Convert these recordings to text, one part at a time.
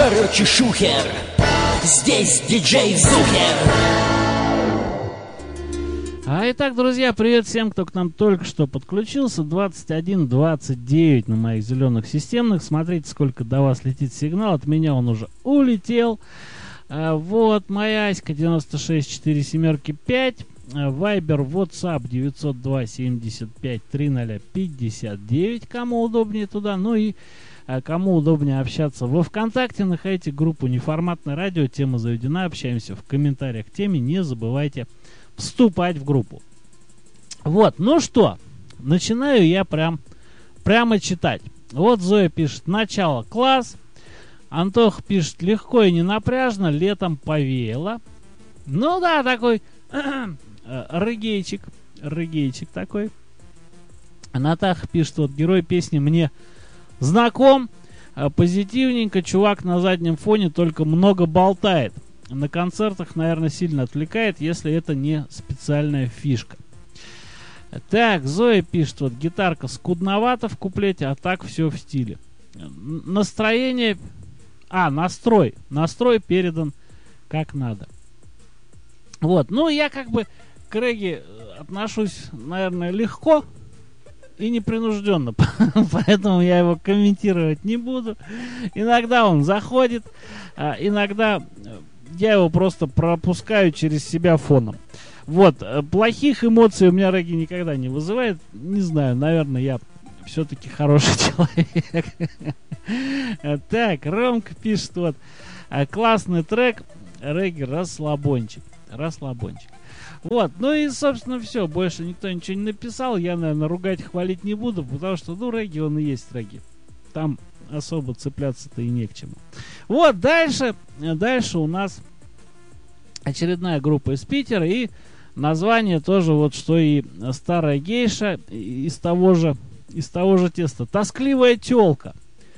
Короче, шухер, здесь диджей Зухер. Итак, друзья, привет всем, кто к нам только что подключился. 21:29 на моих зеленых системных. Смотрите, сколько до вас летит сигнал. От меня он уже улетел. Вот, моя Аська 96475. Вайбер, WhatsApp 902-75-30-59. Кому удобнее туда. Ну и кому удобнее общаться во ВКонтакте, находите группу «Неформатное радио». Тема заведена. Общаемся в комментариях к теме. Не забывайте вступать в группу. Вот, ну что, начинаю я прямо читать. Вот Зоя пишет: начало класс. Антох пишет: легко и не напряжно, летом повеяло. Ну да, такой рыгейчик такой. Натаха пишет: вот герой песни мне знаком, позитивненько, чувак на заднем фоне только много болтает. На концертах, наверное, сильно отвлекает, если это не специальная фишка. Так, Зоя пишет: вот гитарка скудновата в куплете, а так все в стиле. Настроение... Настрой передан как надо. Вот, ну я как бы к регги отношусь, наверное, легко и непринужденно, поэтому я его комментировать не буду. Иногда он заходит, иногда я его просто пропускаю через себя фоном. Вот, плохих эмоций у меня регги никогда не вызывает. Не знаю, наверное, я все-таки хороший человек. Так, Ромка пишет: вот, классный трек, регги расслабончик. Вот, ну и, собственно, все. Больше никто ничего не написал. Я, наверное, ругать, хвалить не буду, потому что, ну, регги, он и есть регги. Там особо цепляться-то и не к чему. Вот, дальше у нас очередная группа из Питера. И название тоже вот, что и старая гейша из того же теста. Тоскливая тёлка.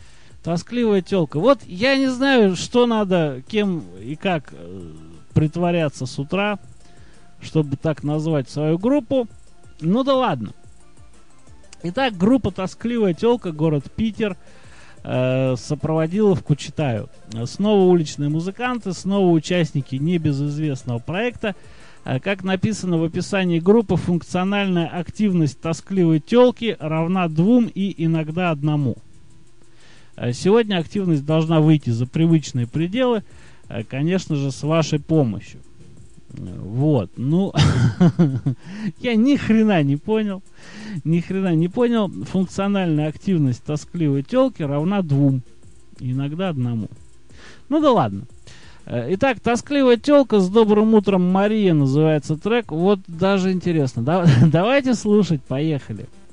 Вот я не знаю, что надо, кем и как притворяться с утра, чтобы так назвать свою группу. Ну да ладно. Итак, группа «Тоскливая тёлка», город Питер, сопроводиловку читаю. Снова уличные музыканты, снова участники небезызвестного проекта. Как написано в описании группы, функциональная активность тоскливой тёлки равна 2 и иногда 1. Сегодня активность должна выйти за привычные пределы, конечно же, с вашей помощью. Вот, ну, я ни хрена не понял. Функциональная активность тоскливой тёлки равна 2, иногда 1. Ну да ладно. Итак, «Тоскливая тёлка», с добрым утром, Мария, называется трек. Вот даже интересно. Давайте слушать, поехали.